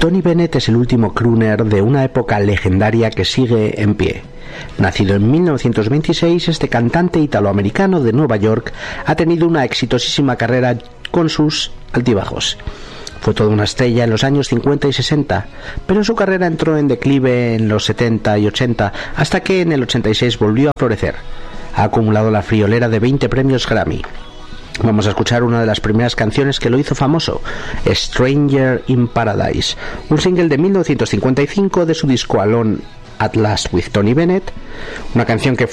Tony Bennett es el último crooner de una época legendaria que sigue en pie. Nacido en 1926, este cantante italoamericano de Nueva York ha tenido una exitosísima carrera con sus altibajos. Fue toda una estrella en los años 50 y 60, pero su carrera entró en declive en los 70 y 80, hasta que en el 86 volvió a florecer. Ha acumulado la friolera de 20 premios Grammy. Vamos a escuchar una de las primeras canciones que lo hizo famoso, Stranger in Paradise, un single de 1955 de su disco Alone at Last with Tony Bennett, una canción que fue